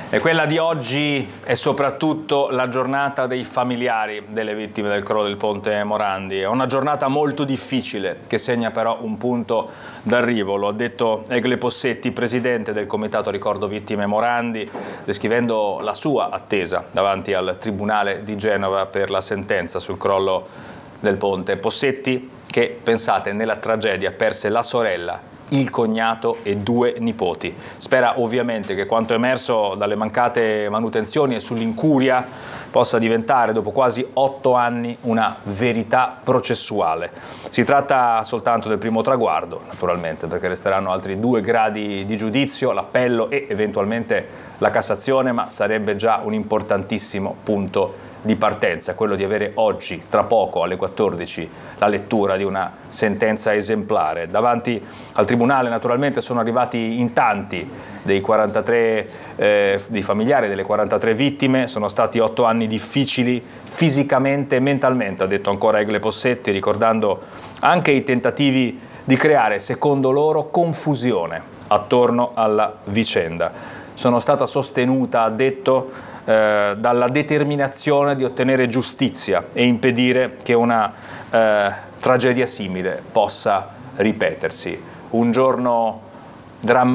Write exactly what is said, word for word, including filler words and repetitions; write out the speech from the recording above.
E quella di oggi è soprattutto la giornata dei familiari delle vittime del crollo del ponte Morandi. È una giornata molto difficile che segna però un punto d'arrivo. Lo ha detto Egle Possetti, presidente del Comitato Ricordo Vittime Morandi, descrivendo la sua attesa davanti al Tribunale di Genova per la sentenza sul crollo del ponte. Possetti che, pensate, nella tragedia perse la sorella, il cognato e due nipoti. Spera ovviamente che quanto emerso dalle mancate manutenzioni e sull'incuria possa diventare, dopo quasi otto anni, una verità processuale. Si tratta soltanto del primo traguardo, naturalmente, perché resteranno altri due gradi di giudizio, l'appello e eventualmente la Cassazione, ma sarebbe già un importantissimo punto di partenza, quello di avere oggi, tra poco alle quattordici, la lettura di una sentenza esemplare. Davanti al Tribunale naturalmente sono arrivati in tanti dei quarantatré eh, dei familiari delle quarantatré vittime. Sono stati otto anni difficili fisicamente e mentalmente, ha detto ancora Egle Possetti, ricordando anche i tentativi di creare, secondo loro, confusione attorno alla vicenda. Sono stata sostenuta, ha detto, Eh, dalla determinazione di ottenere giustizia e impedire che una eh, tragedia simile possa ripetersi. Un giorno drammatico